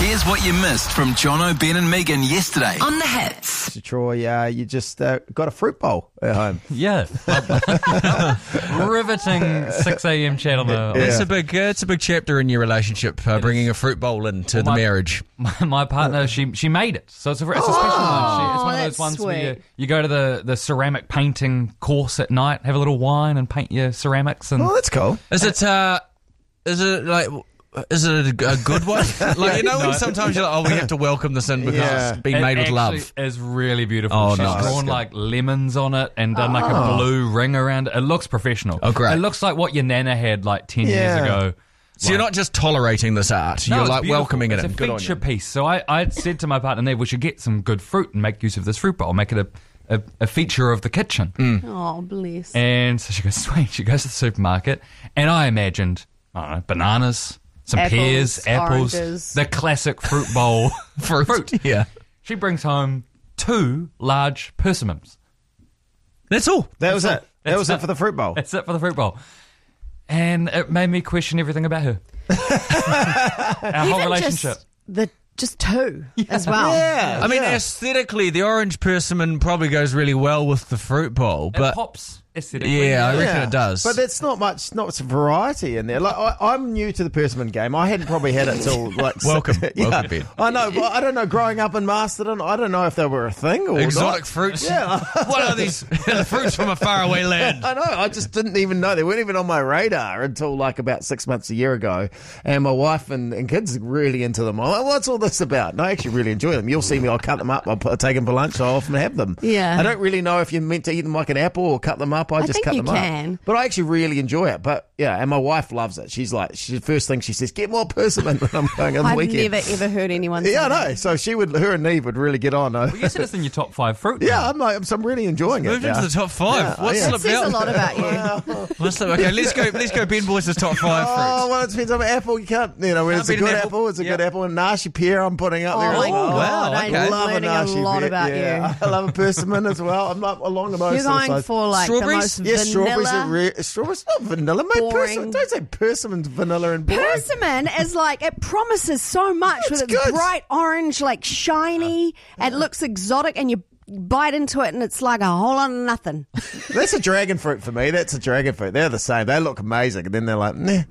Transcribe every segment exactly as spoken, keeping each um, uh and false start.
Here's what you missed from Jono, Ben and Megan yesterday on The Hits. So Troy, uh, you just uh, got a fruit bowl at home. Yeah. Riveting six a.m. chat on the... Yeah. It's a big, uh, it's a big chapter in your relationship, uh, bringing a fruit bowl into Well, the my- marriage. My, my partner, she she made it. So it's a, it's a special one. She, it's one of those that's ones where you, sweet. you go to the, the ceramic painting course at night, have a little wine and paint your ceramics. And Oh, that's cool. Is it, uh, is it like, is it a, a good one? Like, you know, when No. sometimes you're like, oh, we have to welcome this in because Yeah. it's been it made with actually love. is really beautiful. Oh, She's nice. drawn That's good. like lemons on it and done like a blue ring around it. It looks professional. Oh, great. It looks like what your nana had like ten Yeah. years ago. So you're not just tolerating this art, No, you're it's like beautiful. welcoming it it's in. a Good on feature you. piece. So I, I said to my partner there, we should get some good fruit and make use of this fruit bowl, make it a, a, a feature of the kitchen. Oh, bless. And so she goes, sweet. She goes to the supermarket, and I imagined, I don't know, bananas, some Apples, pears, apples, oranges. the classic fruit bowl Fruit. fruit. Yeah. She brings home two large persimmons. That's all. That was it. That That's was it. it for the fruit bowl. That's it for the fruit bowl. And it made me question everything about her. Our whole Even relationship. Just the just two as well. Yeah. I mean, yeah. aesthetically, the orange persimmon probably goes really well with the fruit bowl, It but pops aesthetically. yeah, I reckon Yeah. it does. But that's not much, not much variety in there. Like I, I'm new to the persimmon game. I hadn't probably had it till like Welcome. yeah, Welcome, Ben. I know, but I don't know. Growing up in Masterton, I don't know if they were a thing or exotic not. fruits. Yeah. What are these? The fruits from a faraway land. I know. I just didn't even know. They weren't even on my radar until like about six months, a year ago. And my wife and, and kids are really into them. I'm like, what's all this about? And I actually really enjoy them. You'll see me. I'll cut them up. I'll put, take them for lunch. I often have them. Yeah. I don't really know if you're meant to eat them like an apple or cut them up. I, I just think cut you them up. can. But I actually really enjoy it. But yeah, and my wife loves it. She's like, she's the first thing she says, get more persimmon when I'm going on the I've weekend. never ever heard anyone say yeah, I that. know. So she would, her and Neve would really get on. Uh, You said it's in your top five fruit. yeah, now. I'm like, I'm, I'm really enjoying it. Moved into now. the top five. Yeah, What's yeah. That slipped says a out? lot about you. What's slipped- Okay, let's go. Let's go. Ben Boyce's top five Oh, fruits. well, it depends on the apple. You can't, you know, when Can't it's a beat an good apple. apple, it's a Yeah. good apple. And nashi pear, I'm putting up there. Oh, as well. wow, God, okay. I'm Love learning a nashi lot pear. about yeah. you. I love a persimmon as well. I'm not along the most. You're going also- for like Strawberries? the most Yes, strawberries vanilla. are rare. Strawberries not vanilla, mate. boring. Persimmon. Don't say persimmon's vanilla and boring. Persimmon is like, it promises so much with It's its good. bright orange, like shiny. It looks exotic, and you bite into it, and it's like a whole lot of nothing. That's a dragon fruit for me. That's a dragon fruit. They're the same. They look amazing, and then they're like, nah.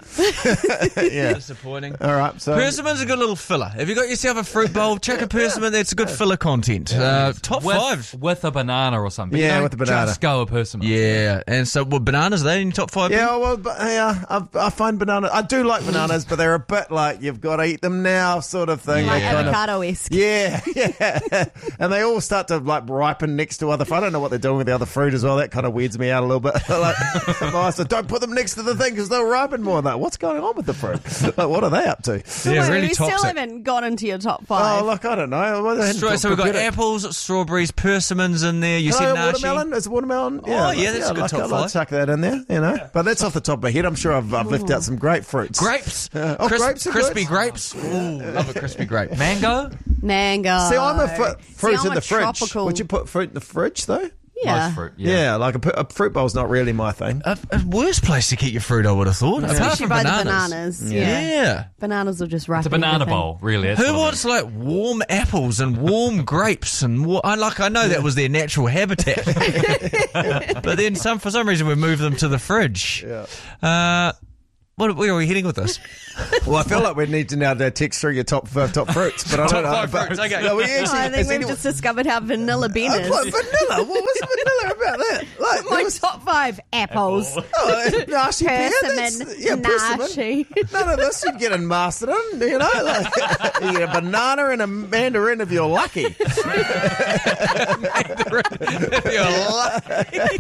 yeah. Disappointing. All right. So Persimmon's a good little filler. If you got yourself a fruit bowl, check a persimmon. That's a good filler content. Uh, top with, five. with a banana or something. Yeah, You don't with a banana. Just go a persimmon. Yeah, and so well, bananas are they in your top five? yeah, well, but, yeah, I, I find banana. I do like bananas, but they're a bit like you've got to eat them now, sort of thing. Like They kind of- avocado-esque. Yeah, yeah. And they all start to like ripen next to other. I don't know what they're doing with the other fruit as well. That kind of weirds me out a little bit. like, I said, don't put them next to the thing because they'll ripen more. Like, what's going on with the fruit? Like, what are they up to? Yeah, Wait, really we still toxic. haven't got into your top five. Oh, look, I don't know. Well, they hadn't Stra- so we've got prepared it. apples, strawberries, persimmons in there. You Hello, said nashi. watermelon? Is it watermelon? Oh, yeah, like- that's a good like, top I'd like five. to chuck that in there, you know. But that's off the top of my head. I'm sure I've, I've left out some grapefruits. Grapes. Uh, oh, Crisp- grapes are crispy good. grapes. Ooh, love a crispy grape. Mango? Mango. See, I'm a fr- fruit See, in I'm the a fridge. tropical. Would you put fruit in the fridge, though? Yeah. Most fruit. Yeah, Yeah. like a, pu- a fruit bowl's not really my thing. A, a worse place to keep your fruit, I would have thought. Apart Especially from by bananas. the bananas. Yeah. Yeah. Bananas will just ripen It's a banana everything. bowl, really. That's Who what it wants like warm apples and warm grapes and wa- I like I know that was their natural habitat, but then some for some reason we moved them to the fridge. Yeah. Uh, what where are we heading with this? Well, I feel like we need to now uh, text through your top uh, top fruits, but I Top don't know. five but- fruits, okay. No, we Oh, actually, I think has we've anyone- just discovered how vanilla Ben Uh, is. what, vanilla? What was vanilla about that? Like, My there was- top five apples. oh, nashi pear, that's- Persimmon, yeah, persimmon. nashi. None of this you'd get in Masterton, you know. Like, you get a banana and a mandarin if you're lucky. If you're lucky.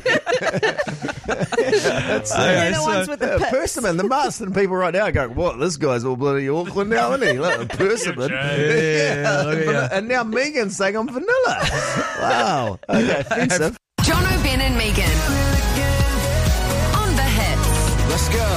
They're the so- ones with the Yeah, pits. persimmon. The Masterton people right now are going, what? This guy's all bloody Auckland now, isn't he? Like a persimmon. Yeah, look at Van- ya. And now Megan's saying I'm vanilla. Wow. Okay, offensive. Jono, Ben and Megan on The Hits. Let's go.